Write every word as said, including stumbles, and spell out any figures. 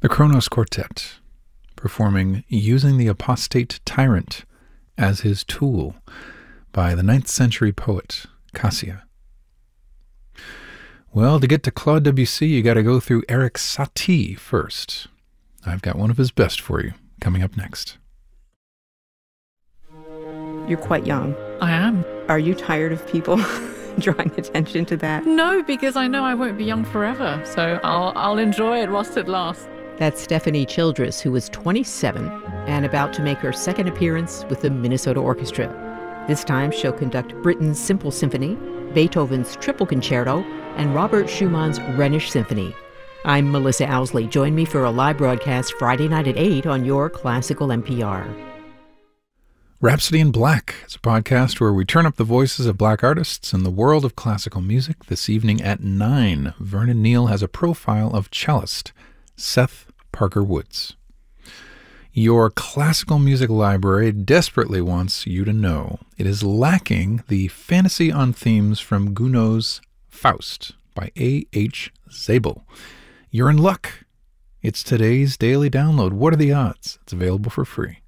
The Kronos Quartet, performing Using the Apostate Tyrant as His Tool by the ninth century poet Cassia. Well, to get to Claude Debussy, you got to go through Erik Satie first. I've got one of his best for you, coming up next. You're quite young. I am. Are you tired of people drawing attention to that? No, because I know I won't be young forever, so I'll, I'll enjoy it whilst it lasts. That's Stephanie Childress, who is twenty-seven and about to make her second appearance with the Minnesota Orchestra. This time she'll conduct Britten's Simple Symphony, Beethoven's Triple Concerto, and Robert Schumann's Rhenish Symphony. I'm Melissa Owsley. Join me for a live broadcast Friday night at eight on your classical N P R. Rhapsody in Black is a podcast where we turn up the voices of black artists in the world of classical music. This evening at nine, Vernon Neal has a profile of cellist Seth Parker Woods. Your classical music library desperately wants you to know it is lacking the fantasy on themes from Gounod's Faust by A H Zabel. You're in luck. It's today's daily download. What are the odds? It's available for free.